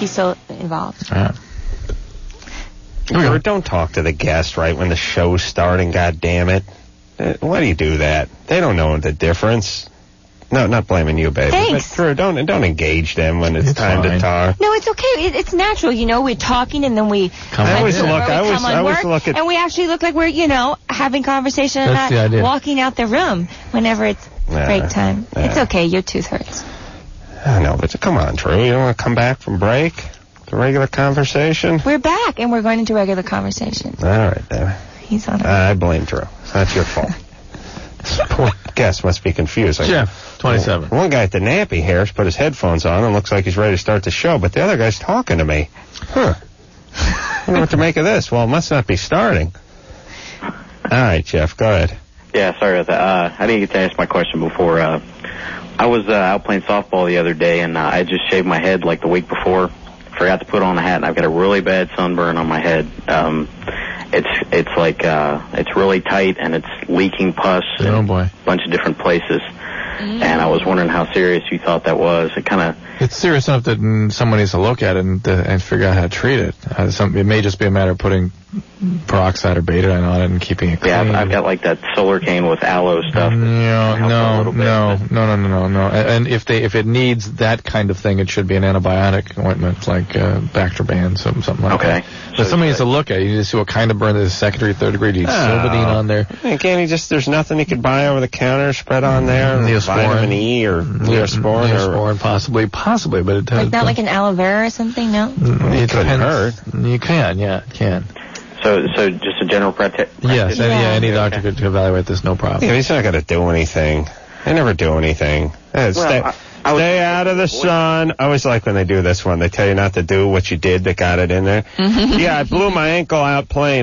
he's so involved. Or don't talk to the guest right when the show's starting, God damn it. Why do you do that? They don't know the difference. No, not blaming you, baby. Thanks. But Drew, don't engage them when it's time to talk. No, it's okay. It's natural. We're talking and then we I always look at... And we actually look like we're, having conversation and not walking out the room whenever it's break time. It's okay. Your tooth hurts. I know, but come on, Drew. You don't want to come back from break? The regular conversation? We're back, and we're going into regular conversation. All right, then. He's on it. I blame Drew. It's not your fault. Poor guest must be confused. Jeff, 27. One guy at the nappy hairs put his headphones on and looks like he's ready to start the show, but the other guy's talking to me. I don't know what to make of this. Well, it must not be starting. All right, Jeff, go ahead. Yeah, sorry about that. I didn't get to ask my question before. I was out playing softball the other day, and I just shaved my head like the week before. Forgot to put on a hat, and I've got a really bad sunburn on my head. It's really tight, and it's leaking pus in a bunch of different places. And I was wondering how serious you thought that was. It's serious enough that someone needs to look at it and figure out how to treat it. It may just be a matter of putting peroxide or betadine on it and keeping it clean. Yeah, I've got like that Solarcane with aloe stuff. No. And if it needs that kind of thing, it should be an antibiotic ointment like Bactroban, something like that. But somebody needs to look at it. You need to see what kind of burn. Is it second or third degree? Do you need Silvadine on there? Can't there's nothing you could buy over the counter, spread on there? Vitamin E or Neosporin? Neosporin, possibly, but it does. Not like an aloe vera or something, no? It couldn't hurt. You can, it can. So just a general practice? Yes, any doctor could evaluate this, no problem. Yeah, he's not going to do anything. They never do anything. Stay out of the sun. I always like when they do this one. They tell you not to do what you did that got it in there. Yeah, I blew my ankle out playing.